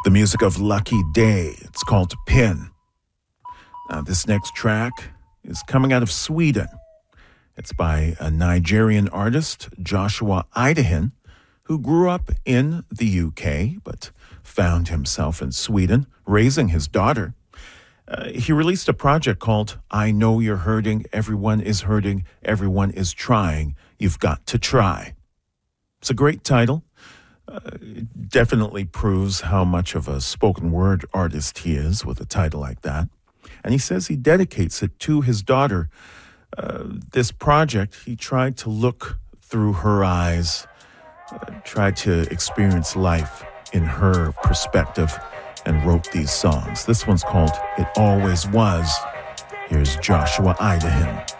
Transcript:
The music of Lucky Day. It's called Pin. Now, this next track is coming out of Sweden. It's by a Nigerian artist, Joshua Idahan, who grew up in the UK but found himself in Sweden, raising his daughter. He released a project called I Know You're Hurting, Everyone is Hurting, Everyone is Trying, You've Got to Try. It's a great title. It definitely proves how much of a spoken word artist he is with a title like that. And he says he dedicates it to his daughter. This project, he tried to look through her eyes, tried to experience life in her perspective, and wrote these songs. This one's called It Always Was. Here's Joshua Idahan.